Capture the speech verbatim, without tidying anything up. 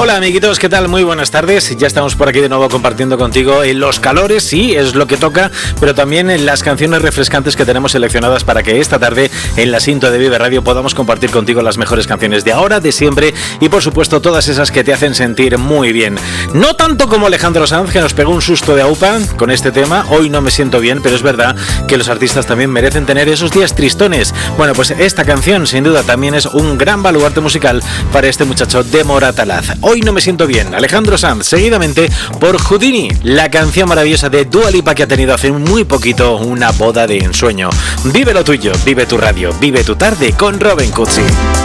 Hola amiguitos, ¿qué tal? Muy buenas tardes. Ya estamos por aquí de nuevo compartiendo contigo en los calores, sí, es lo que toca, pero también en las canciones refrescantes que tenemos seleccionadas para que esta tarde en la Sinto de Vive Radio podamos compartir contigo las mejores canciones de ahora, de siempre y por supuesto todas esas que te hacen sentir muy bien. No tanto como Alejandro Sanz, que nos pegó un susto de aupa con este tema. Hoy no me siento bien, pero es verdad que los artistas también merecen tener esos días tristones. Bueno, pues esta canción sin duda también es un gran baluarte musical para este muchacho de Moratalaz. Hoy no me siento bien, Alejandro Sanz, seguidamente por Houdini, la canción maravillosa de Dua Lipa que ha tenido hace muy poquito una boda de ensueño. Vive lo tuyo, vive tu radio, vive tu tarde con Robin Cuzzi.